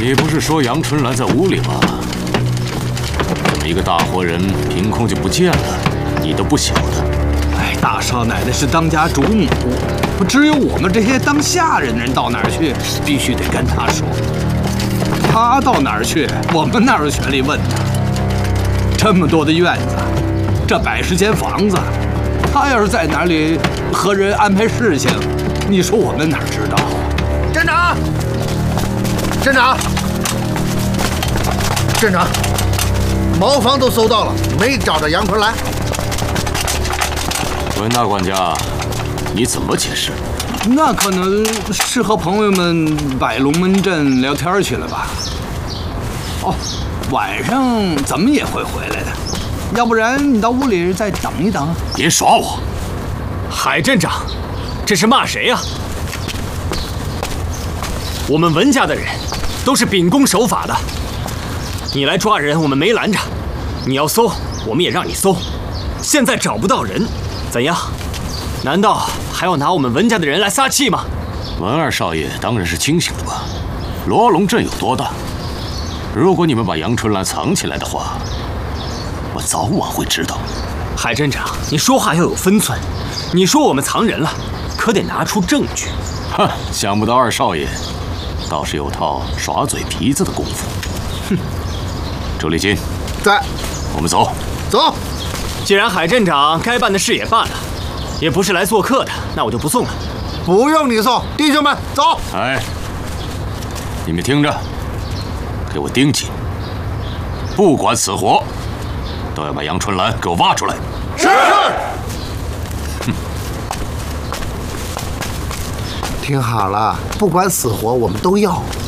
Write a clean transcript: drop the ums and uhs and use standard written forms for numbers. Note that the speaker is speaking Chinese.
你不是说杨春兰在屋里吗？这么一个大活人凭空就不见了，你都不晓得？ 哎，大少奶奶是当家主母，只有我们这些当下人的人到哪儿去，必须得跟她说。她到哪儿去，我们哪有权利问呢？这么多的院子，这100十间房子，她要是在哪里和人安排事情，你说我们哪知道？ 站长，镇长，镇长，茅房都搜到了，没找着杨春兰。 文大管家，你怎么解释？ 那可能是和朋友们摆龙门阵聊天去了吧？哦，晚上怎么也会回来的，要不然你到屋里再等一等。 别耍我！ 海镇长，这是骂谁呀？我们文家的人都是秉公守法的，你来抓人，我们没拦着；你要搜，我们也让你搜。现在找不到人，怎样？难道还要拿我们文家的人来撒气吗？ 文二少爷当然是清醒的吧？罗龙镇有多大？如果你们把杨春兰藏起来的话，我早晚会知道。 海镇长，你说话要有分寸。你说我们藏人了，可得拿出证据。 哼，想不到二少爷倒是有套耍嘴皮子的功夫。哼，周立金， 在， 我们走。 走。 既然海镇长该办的事也办了，也不是来做客的，那我就不送了。 不用你送，弟兄们，走。 哎，你们听着，给我盯紧，不管死活，都要把杨春兰给我挖出来。 是。听好了，不管死活，我们都要。